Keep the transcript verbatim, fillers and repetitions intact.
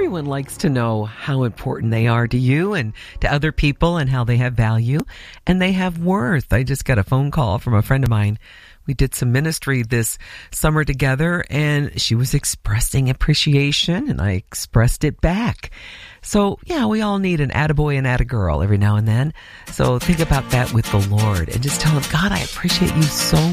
everyone likes to know how important they are to you and to other people and how they have value and they have worth. I just got a phone call from a friend of mine. We did some ministry this summer together, and she was expressing appreciation, and I expressed it back. So, yeah, we all need an attaboy and attagirl every now and then. So think about that with the Lord and just tell him, God, I appreciate you so